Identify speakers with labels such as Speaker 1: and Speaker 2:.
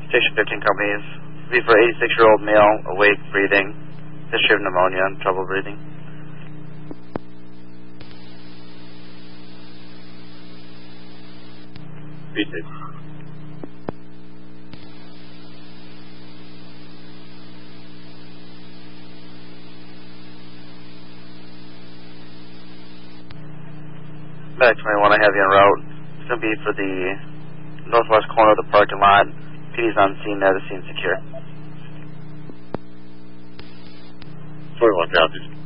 Speaker 1: Station 15 companies. Be for 86-year-old male, awake, breathing, history of pneumonia, and trouble breathing.
Speaker 2: B6.
Speaker 1: Medic 21, I have you en route. It's going to be for the northwest corner of the parking lot. PD's on scene there, the scene's secure.
Speaker 2: 41 copies.